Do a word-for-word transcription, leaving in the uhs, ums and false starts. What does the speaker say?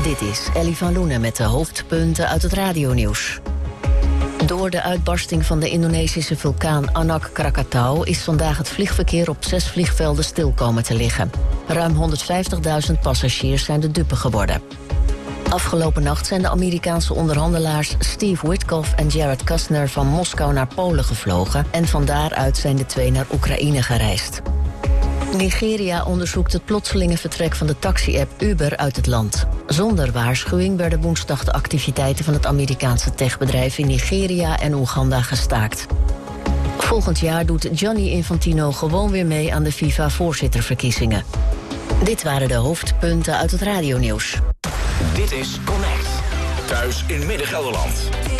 Dit is Ellie van Loenen met de hoofdpunten uit het radionieuws. Door de uitbarsting van de Indonesische vulkaan Anak Krakatau is vandaag het vliegverkeer op zes vliegvelden stil komen te liggen. Ruim honderdvijftigduizend passagiers zijn de dupe geworden. Afgelopen nacht zijn de Amerikaanse onderhandelaars Steve Witkoff en Jared Kushner van Moskou naar Polen gevlogen en van daaruit zijn de twee naar Oekraïne gereisd. Nigeria onderzoekt het plotselinge vertrek van de taxi-app Uber uit het land. Zonder waarschuwing werden woensdag de activiteiten van het Amerikaanse techbedrijf in Nigeria en Oeganda gestaakt. Volgend jaar doet Gianni Infantino gewoon weer mee aan de FIFA-voorzitterverkiezingen. Dit waren de hoofdpunten uit het radionieuws. Dit is Connect. Thuis in Midden-Gelderland.